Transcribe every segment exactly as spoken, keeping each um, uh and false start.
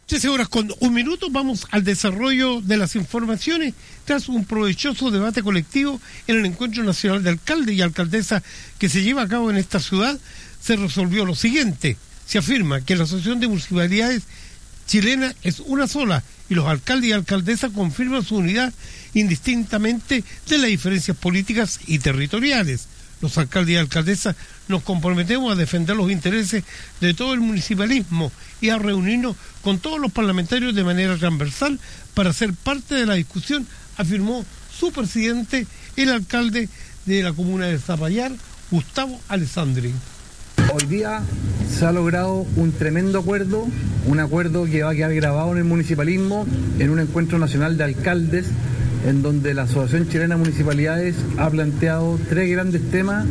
trece horas con un minuto, vamos al desarrollo de las informaciones. Tras un provechoso debate colectivo en el Encuentro Nacional de Alcaldes y Alcaldesas que se lleva a cabo en esta ciudad, se resolvió lo siguiente. Se afirma que la Asociación de Municipalidades chilena es una sola y los alcaldes y alcaldesas confirman su unidad indistintamente de las diferencias políticas y territoriales. Los alcaldes y alcaldesas nos comprometemos a defender los intereses de todo el municipalismo y a reunirnos con todos los parlamentarios de manera transversal para ser parte de la discusión, afirmó su presidente, el alcalde de la comuna de Zapallar, Gustavo Alessandri. Hoy día se ha logrado un tremendo acuerdo, un acuerdo que va a quedar grabado en el municipalismo en un encuentro nacional de alcaldes, en donde la Asociación Chilena de Municipalidades ha planteado tres grandes temas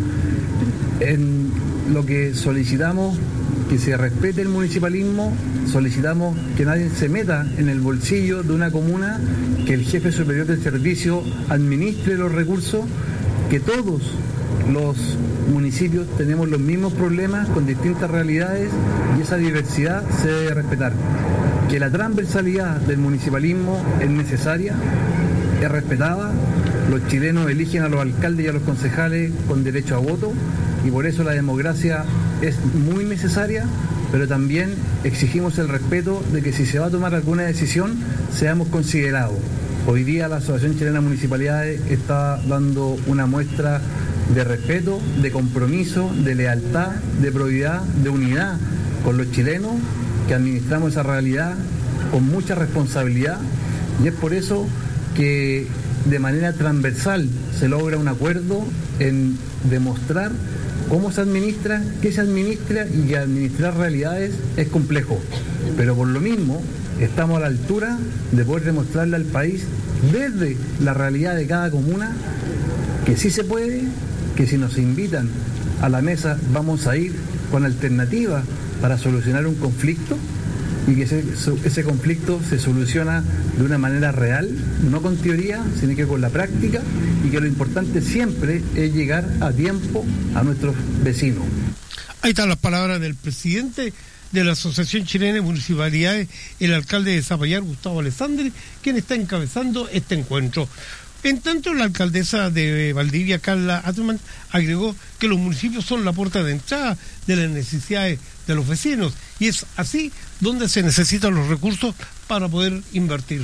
en lo que solicitamos que se respete el municipalismo, solicitamos que nadie se meta en el bolsillo de una comuna, que el jefe superior del servicio administre los recursos, que todos los municipios tenemos los mismos problemas con distintas realidades y esa diversidad se debe respetar, que la transversalidad del municipalismo es necesaria, es respetada, los chilenos eligen a los alcaldes y a los concejales con derecho a voto y por eso la democracia es muy necesaria, pero también exigimos el respeto de que si se va a tomar alguna decisión seamos considerados. Hoy día la Asociación Chilena de Municipalidades está dando una muestra de respeto, de compromiso, de lealtad, de probidad, de unidad con los chilenos que administramos esa realidad con mucha responsabilidad y es por eso que de manera transversal se logra un acuerdo en demostrar cómo se administra, qué se administra y que administrar realidades es complejo. Pero por lo mismo estamos a la altura de poder demostrarle al país desde la realidad de cada comuna que sí se puede, que si nos invitan a la mesa vamos a ir con alternativas para solucionar un conflicto y que ese, ese conflicto se soluciona de una manera real, no con teoría, sino que con la práctica y que lo importante siempre es llegar a tiempo a nuestros vecinos. Ahí están las palabras del presidente de la Asociación Chilena de Municipalidades, el alcalde de Zapallar, Gustavo Alessandri, quien está encabezando este encuentro. En tanto, la alcaldesa de Valdivia, Carla Atman, agregó que los municipios son la puerta de entrada de las necesidades de los vecinos y es así donde se necesitan los recursos para poder invertir.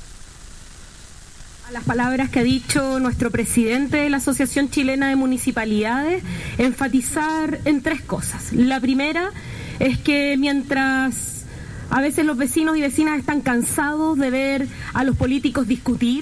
A las palabras que ha dicho nuestro presidente de la Asociación Chilena de Municipalidades, enfatizar en tres cosas. La primera es que mientras a veces los vecinos y vecinas están cansados de ver a los políticos discutir,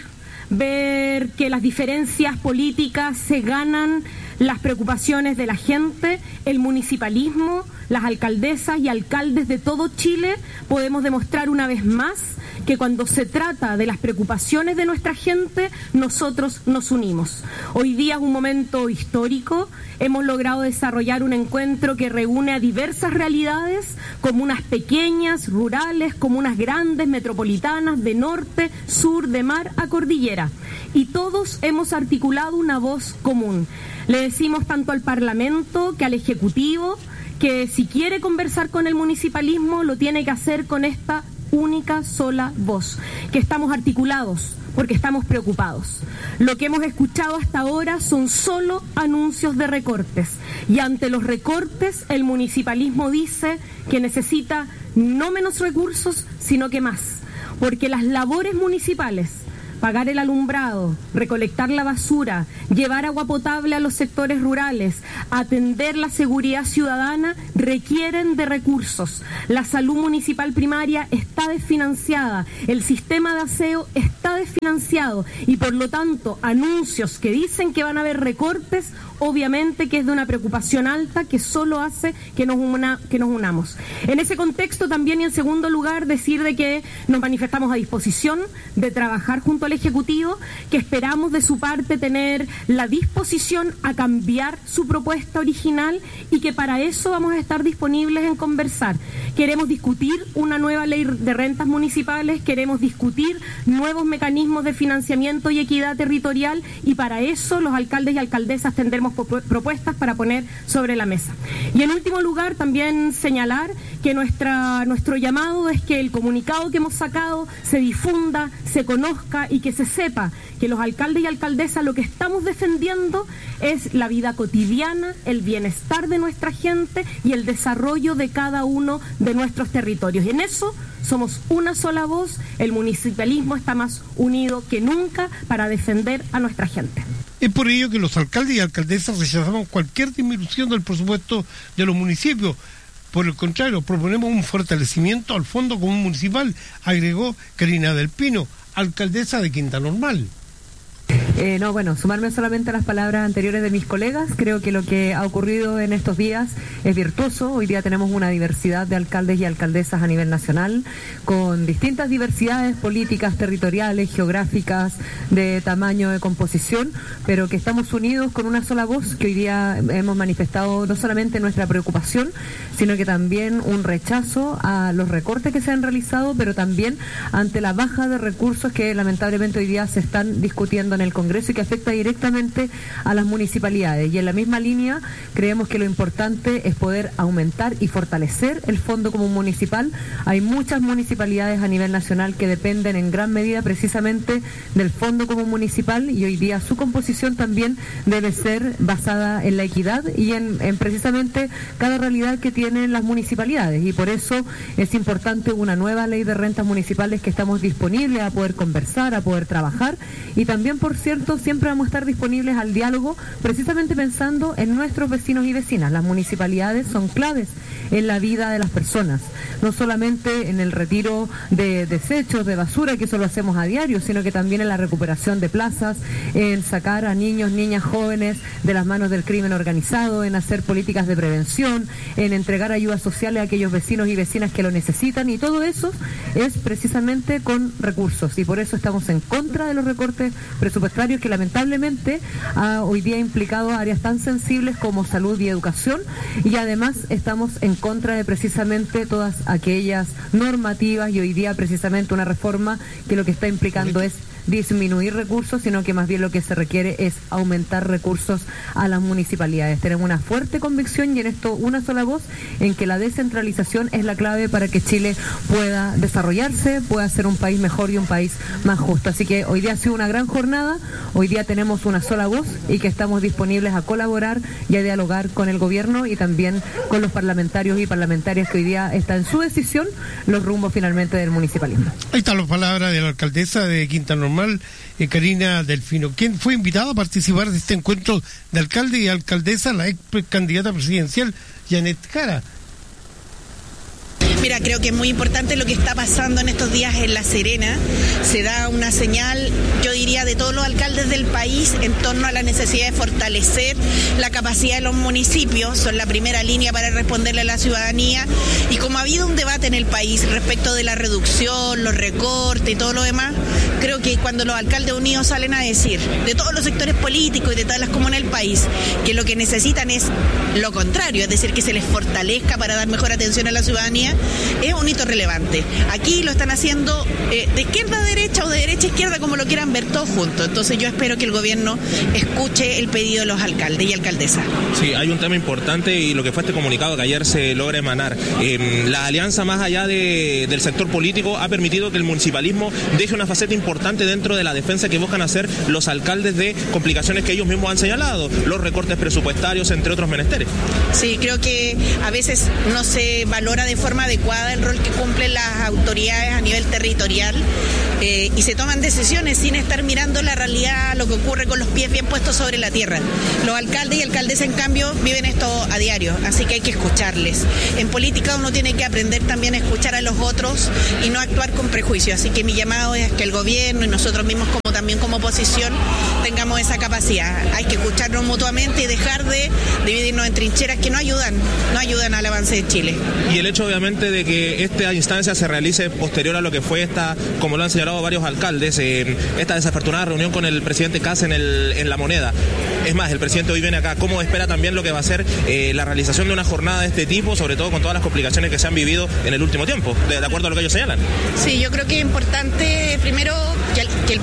ver que las diferencias políticas se ganan las preocupaciones de la gente, el municipalismo, las alcaldesas y alcaldes de todo Chile podemos demostrar una vez más que cuando se trata de las preocupaciones de nuestra gente, nosotros nos unimos. Hoy día es un momento histórico, hemos logrado desarrollar un encuentro que reúne a diversas realidades, comunas pequeñas, rurales, comunas grandes, metropolitanas, de norte, sur, de mar a cordillera. Y todos hemos articulado una voz común. Le decimos tanto al Parlamento que al Ejecutivo, que si quiere conversar con el municipalismo lo tiene que hacer con esta única sola voz, que estamos articulados porque estamos preocupados. Lo que hemos escuchado hasta ahora son solo anuncios de recortes y ante los recortes el municipalismo dice que necesita no menos recursos sino que más, porque las labores municipales, pagar el alumbrado, recolectar la basura, llevar agua potable a los sectores rurales, atender la seguridad ciudadana, requieren de recursos. La salud municipal primaria está desfinanciada, el sistema de aseo está desfinanciado y por lo tanto anuncios que dicen que van a haber recortes, obviamente que es de una preocupación alta que solo hace que nos, una, que nos unamos. En ese contexto también y en segundo lugar decir de que nos manifestamos a disposición de trabajar junto al Ejecutivo, que esperamos de su parte tener la disposición a cambiar su propuesta original y que para eso vamos a estar disponibles en conversar. Queremos discutir una nueva ley de rentas municipales, queremos discutir nuevos mecanismos de financiamiento y equidad territorial y para eso los alcaldes y alcaldesas tendremos tenemos propuestas para poner sobre la mesa. Y en último lugar, también señalar que nuestra, nuestro llamado es que el comunicado que hemos sacado se difunda, se conozca y que se sepa que los alcaldes y alcaldesas lo que estamos defendiendo es la vida cotidiana, el bienestar de nuestra gente y el desarrollo de cada uno de nuestros territorios. Y en eso somos una sola voz, el municipalismo está más unido que nunca para defender a nuestra gente. Es por ello que los alcaldes y alcaldesas rechazamos cualquier disminución del presupuesto de los municipios. Por el contrario, proponemos un fortalecimiento al Fondo Común Municipal, agregó Karina del Pino, alcaldesa de Quinta Normal. Eh, no, bueno, sumarme solamente a las palabras anteriores de mis colegas. Creo que lo que ha ocurrido en estos días es virtuoso. Hoy día tenemos una diversidad de alcaldes y alcaldesas a nivel nacional, con distintas diversidades políticas, territoriales, geográficas, de tamaño, de composición, pero que estamos unidos con una sola voz, que hoy día hemos manifestado no solamente nuestra preocupación, sino que también un rechazo a los recortes que se han realizado, pero también ante la baja de recursos que lamentablemente hoy día se están discutiendo en el Congreso y que afecta directamente a las municipalidades. Y en la misma línea creemos que lo importante es poder aumentar y fortalecer el Fondo Común Municipal. Hay muchas municipalidades a nivel nacional que dependen en gran medida precisamente del Fondo Común Municipal, y hoy día su composición también debe ser basada en la equidad y en, en precisamente cada realidad que tienen las municipalidades, y por eso es importante una nueva ley de rentas municipales que estamos disponibles a poder conversar, a poder trabajar, y también, por cierto, siempre vamos a estar disponibles al diálogo, precisamente pensando en nuestros vecinos y vecinas. Las municipalidades son claves en la vida de las personas, no solamente en el retiro de desechos, de basura, que eso lo hacemos a diario, sino que también en la recuperación de plazas, en sacar a niños, niñas, jóvenes de las manos del crimen organizado, en hacer políticas de prevención, en entregar ayudas sociales a aquellos vecinos y vecinas que lo necesitan, y todo eso es precisamente con recursos, y por eso estamos en contra de los recortes presupuestarios que lamentablemente ha hoy día implicado áreas tan sensibles como salud y educación, y además estamos en contra de precisamente todas aquellas normativas, y hoy día precisamente una reforma que lo que está implicando es disminuir recursos, sino que más bien lo que se requiere es aumentar recursos a las municipalidades. Tenemos una fuerte convicción, y en esto una sola voz, en que la descentralización es la clave para que Chile pueda desarrollarse, pueda ser un país mejor y un país más justo. Así que hoy día ha sido una gran jornada, hoy día tenemos una sola voz y que estamos disponibles a colaborar y a dialogar con el gobierno y también con los parlamentarios y parlamentarias que hoy día está en su decisión los rumbos finalmente del municipalismo. Ahí están las palabras de la alcaldesa de Quinta Normal, Eh, Karina del Pino, quien fue invitada a participar de este encuentro de alcalde y alcaldesa, la ex candidata presidencial Janet Jara. Mira, creo que es muy importante lo que está pasando en estos días en La Serena. Se da una señal, yo diría, de todos los alcaldes del país en torno a la necesidad de fortalecer la capacidad de los municipios. Son la primera línea para responderle a la ciudadanía. Y como ha habido un debate en el país respecto de la reducción, los recortes y todo lo demás, creo que cuando los alcaldes unidos salen a decir, de todos los sectores políticos y de todas las comunas del país, que lo que necesitan es lo contrario, es decir, que se les fortalezca para dar mejor atención a la ciudadanía, es un hito relevante. Aquí lo están haciendo eh, de izquierda a derecha o de derecha a izquierda, como lo quieran ver, todos juntos. Entonces yo espero que el gobierno escuche el pedido de los alcaldes y alcaldesas. Sí, hay un tema importante y lo que fue este comunicado que ayer se logra emanar. Eh, la alianza más allá de, del sector político ha permitido que el municipalismo deje una faceta importante dentro de la defensa que buscan hacer los alcaldes de complicaciones que ellos mismos han señalado, los recortes presupuestarios, entre otros menesteres. Sí, creo que a veces no se valora de forma adecuada el rol que cumplen las autoridades a nivel territorial eh, y se toman decisiones sin estar mirando la realidad, lo que ocurre con los pies bien puestos sobre la tierra. Los alcaldes y alcaldesas, en cambio, viven esto a diario, así que hay que escucharles. En política uno tiene que aprender también a escuchar a los otros y no actuar con prejuicio, así que mi llamado es que el gobierno y nosotros mismos como también como oposición tengamos esa capacidad. Hay que escucharnos mutuamente y dejar de dividirnos en trincheras que no ayudan, no ayudan al avance de Chile. Y el hecho obviamente de que esta instancia se realice posterior a lo que fue esta, como lo han señalado varios alcaldes, eh, esta desafortunada reunión con el presidente Kast en, el, en La Moneda. Es más, el presidente hoy viene acá. ¿Cómo espera también lo que va a ser eh, la realización de una jornada de este tipo, sobre todo con todas las complicaciones que se han vivido en el último tiempo, de, de acuerdo a lo que ellos señalan? Sí, yo creo que es importante primero que el, que el presidente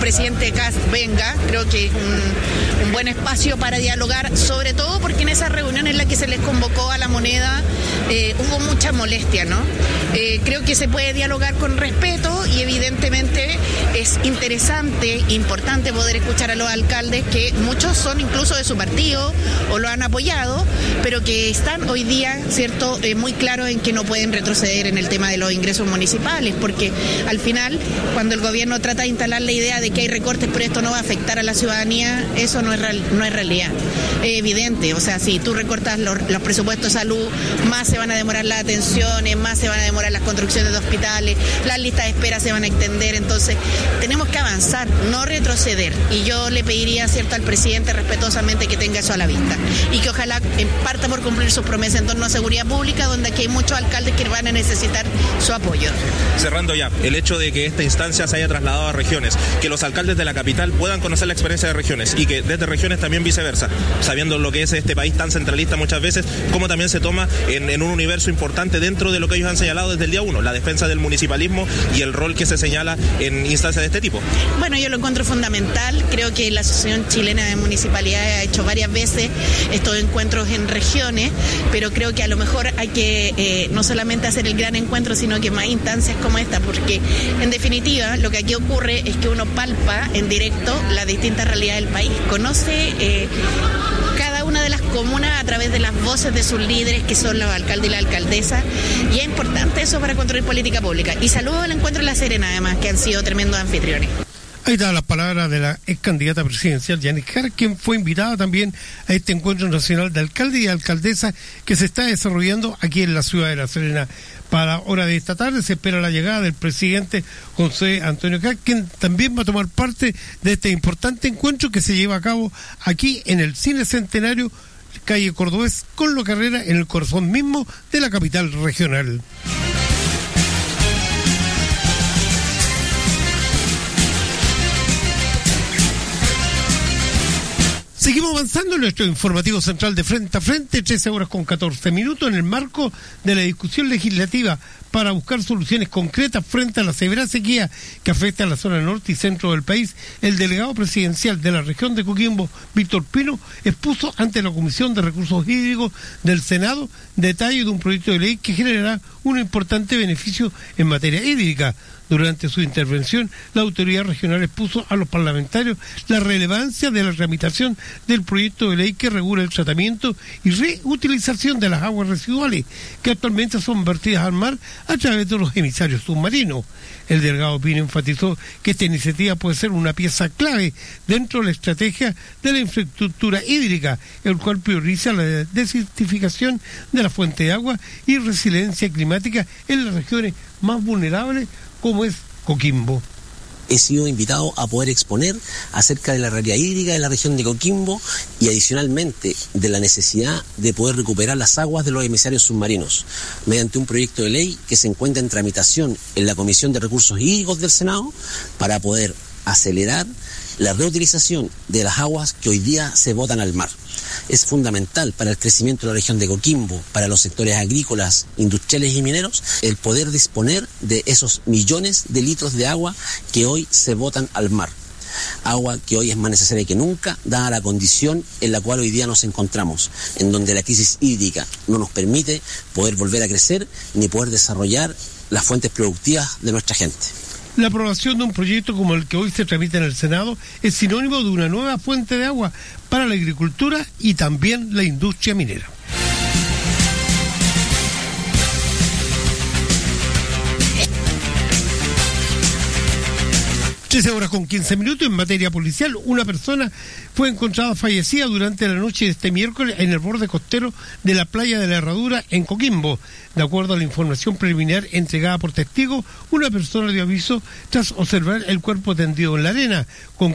presidente Kast venga. Creo que es un, un buen espacio para dialogar, sobre todo porque en esa reunión en la que se les convocó a La Moneda eh, hubo mucha molestia, ¿no? Eh, creo que se puede dialogar con respeto y evidentemente es interesante, importante poder escuchar a los alcaldes, que muchos son incluso de su partido o lo han apoyado, pero que están hoy día, ¿cierto?, eh, muy claros en que no pueden retroceder en el tema de los ingresos municipales, porque al final, cuando el gobierno trata de instalar la idea de que hay recortes pero esto no va a afectar a la ciudadanía, eso no es, real, no es realidad. Es evidente, o sea, si tú recortas los, los presupuestos de salud, más se van a demorar las atenciones, más se van a demorar las construcciones de hospitales, las listas de espera se van a extender, entonces tenemos que avanzar, no retroceder, y yo le pediría, ¿cierto?, al presidente respetuosamente que tenga eso a la vista y que ojalá parta por cumplir sus promesas en torno a seguridad pública, donde aquí hay muchos alcaldes que van a necesitar su apoyo. Cerrando ya, el hecho de que esta instancia se haya trasladado a regiones, que los alcaldes de la capital puedan conocer la experiencia de regiones y que desde regiones también viceversa, sabiendo lo que es este país tan centralista muchas veces, cómo también se toma en, en un universo importante dentro de lo que ellos han señalado desde el día uno, la defensa del municipalismo y el rol que se señala en instancias de este tipo. Bueno, yo lo encuentro fundamental. Creo que la Asociación Chilena de Municipalidades ha hecho varias veces estos encuentros en regiones, pero creo que a lo mejor hay que eh, no solamente hacer el gran encuentro, sino que más instancias como esta, porque en definitiva lo que aquí ocurre es que uno palpa en directo las distintas realidades del país, conoce eh, cada una de las comunas a través de las voces de sus líderes, que son los alcaldes y la alcaldesa, y es importante eso para construir política pública. Y saludo al encuentro en La Serena, además, que han sido tremendos anfitriones. Ahí está la palabra de la ex candidata presidencial Yanis Jara, quien fue invitada también a este encuentro nacional de alcaldes y alcaldesas que se está desarrollando aquí en la ciudad de La Serena. Para la hora de esta tarde se espera la llegada del presidente José Antonio Kast, quien también va a tomar parte de este importante encuentro que se lleva a cabo aquí en el Cine Centenario, calle Cordobés, con la carrera en el corazón mismo de la capital regional. Seguimos avanzando en nuestro informativo central de Frente a Frente, trece horas con catorce minutos, en el marco de la discusión legislativa para buscar soluciones concretas frente a la severa sequía que afecta a la zona norte y centro del país. El delegado presidencial de la región de Coquimbo, Víctor Pino, expuso ante la Comisión de Recursos Hídricos del Senado detalle de un proyecto de ley que generará un importante beneficio en materia hídrica. Durante su intervención, la autoridad regional expuso a los parlamentarios la relevancia de la tramitación del proyecto de ley que regula el tratamiento y reutilización de las aguas residuales que actualmente son vertidas al mar a través de los emisarios submarinos. El delegado Pino enfatizó que esta iniciativa puede ser una pieza clave dentro de la estrategia de la infraestructura hídrica, el cual prioriza la desertificación de la fuente de agua y resiliencia climática en las regiones más vulnerables, como es Coquimbo. He sido invitado a poder exponer acerca de la realidad hídrica de la región de Coquimbo y adicionalmente de la necesidad de poder recuperar las aguas de los emisarios submarinos mediante un proyecto de ley que se encuentra en tramitación en la Comisión de Recursos Hídricos del Senado para poder acelerar la reutilización de las aguas que hoy día se botan al mar. Es fundamental para el crecimiento de la región de Coquimbo, para los sectores agrícolas, industriales y mineros, el poder disponer de esos millones de litros de agua que hoy se botan al mar. Agua que hoy es más necesaria que nunca, dada la condición en la cual hoy día nos encontramos, en donde la crisis hídrica no nos permite poder volver a crecer ni poder desarrollar las fuentes productivas de nuestra gente. La aprobación de un proyecto como el que hoy se tramita en el Senado es sinónimo de una nueva fuente de agua para la agricultura y también la industria minera. trece horas con quince minutos. En materia policial, una persona fue encontrada fallecida durante la noche de este miércoles en el borde costero de la playa de la Herradura en Coquimbo. De acuerdo a la información preliminar entregada por testigos, una persona dio aviso tras observar el cuerpo tendido en la arena, con